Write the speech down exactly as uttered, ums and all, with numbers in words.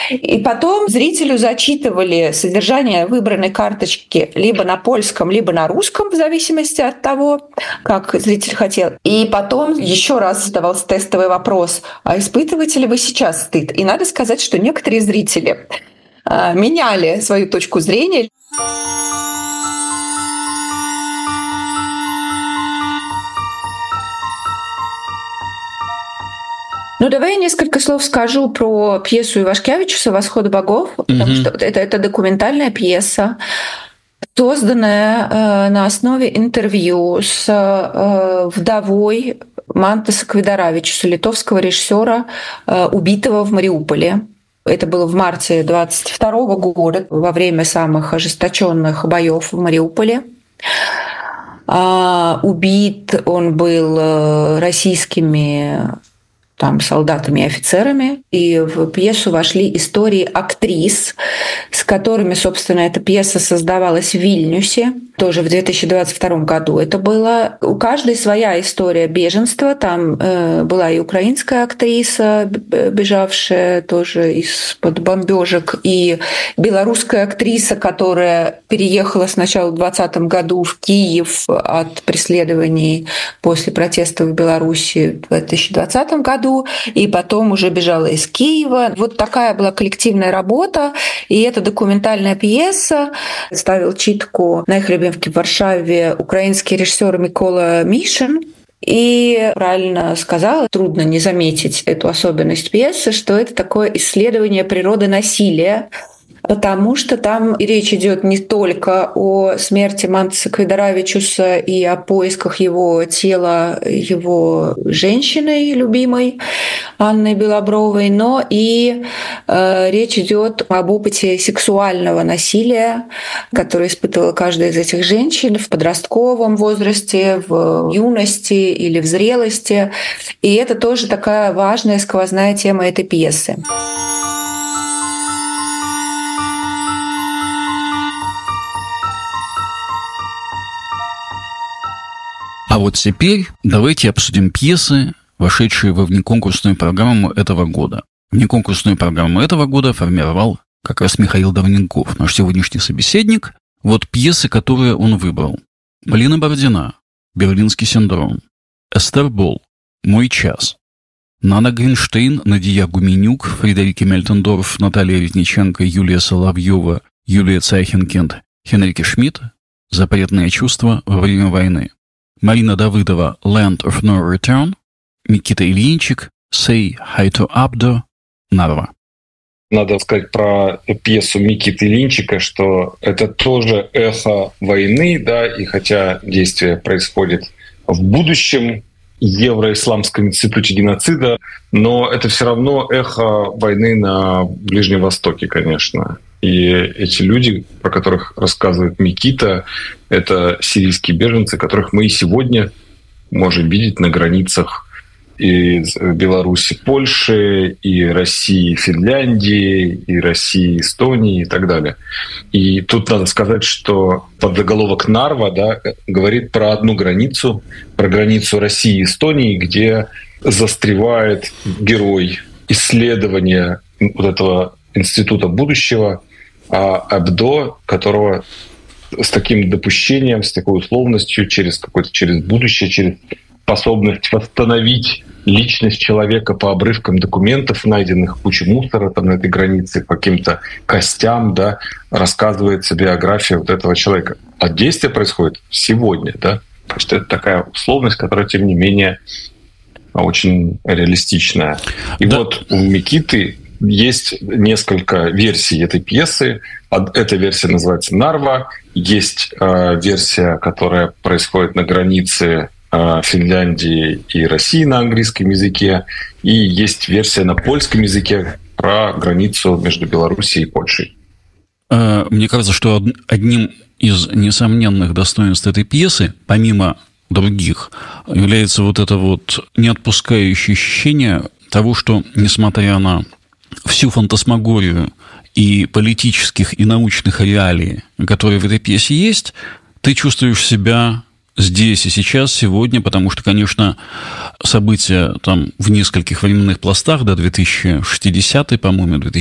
И потом зрителю зачитывали содержание выбранной карточки либо на польском, либо на русском, в зависимости от того, как зритель хотел. И потом еще раз задавался тестовый вопрос: а испытываете ли вы сейчас стыд? И надо сказать, что некоторые зрители меняли свою точку зрения. Ну, давай я несколько слов скажу про пьесу Ивашкевичуса «Восход богов», потому mm-hmm. что это, это документальная пьеса, созданная э, на основе интервью с э, вдовой Мантаса Квидаравичуса, литовского режиссера, э, убитого в Мариуполе. Это было в марте двадцать второго года, во время самых ожесточенных боев в Мариуполе. А, убит он был российскими там, солдатами и офицерами, и в пьесу вошли истории актрис, с которыми, собственно, эта пьеса создавалась в Вильнюсе, тоже в две тысячи двадцать втором году. Это было у каждой своя история беженства. Там э, была и украинская актриса, бежавшая тоже из-под бомбежек, и белорусская актриса, которая переехала сначала в двадцатом году в Киев от преследований после протестов в Беларуси в две тысячи двадцатом году, и потом уже бежала из Киева. Вот такая была коллективная работа, и эта документальная пьеса. Ставил читку на их любимке в Варшаве украинский режиссер Микола Мишин. И правильно сказала, трудно не заметить эту особенность пьесы, что это такое исследование природы насилия, потому что там речь идет не только о смерти Мантаса Квидаравичуса и о поисках его тела, его женщиной любимой Анной Белобровой, но и э, речь идет об опыте сексуального насилия, которое испытывала каждая из этих женщин в подростковом возрасте, в юности или в зрелости. И это тоже такая важная сквозная тема этой пьесы. А вот теперь давайте обсудим пьесы, вошедшие во внеконкурсную программу этого года. Внеконкурсную программу этого года формировал как раз Михаил Давненков, наш сегодняшний собеседник. Вот пьесы, которые он выбрал. Полина Бородина, «Берлинский синдром», Эстер Болл, «Мой час», Нана Гринштейн, Надия Гуменюк, Фредерики Мельтендорф, Наталья Резниченко, Юлия Соловьева, Юлия Цайхенкинд, Хенрике Шмидт, «Запретное чувство во время войны», Марина Давыдова, «Land of No Return», Никита Ильинчик, «Say Hi to Abdo», Нарва. Надо сказать про пьесу Никиты Ильинчика, что это тоже эхо войны, да, и хотя действие происходит в будущем Евроисламском институте геноцида, но это все равно эхо войны на Ближнем Востоке, конечно. И эти люди, про которых рассказывает Никита, это сирийские беженцы, которых мы и сегодня можем видеть на границах и Беларуси, Польши, и России, Финляндии, и России, Эстонии и так далее. И тут надо сказать, что подзаголовок «Нарва», да, говорит про одну границу, про границу России и Эстонии, где застревает герой исследования вот этого института будущего, а Абдо, которого с таким допущением, с такой условностью, через какое-то через будущее, через способность восстановить личность человека по обрывкам документов, найденных кучей мусора там на этой границе, по каким-то костям, да, рассказывается биография вот этого человека. А действие происходит сегодня, да. Так что это такая условность, которая, тем не менее, очень реалистичная. И да. Вот у Микиты есть несколько версий этой пьесы. Эта версия называется «Нарва». Есть э, версия, которая происходит на границе э, Финляндии и России на английском языке. И есть версия на польском языке про границу между Белоруссией и Польшей. Мне кажется, что одним из несомненных достоинств этой пьесы, помимо других, является вот это вот неотпускающее ощущение того, что, несмотря на всю фантасмагорию и политических, и научных реалий, которые в этой пьесе есть, ты чувствуешь себя здесь и сейчас, сегодня, потому что, конечно, события там в нескольких временных пластах, до две тысячи шестидесятого, по-моему, две тысячи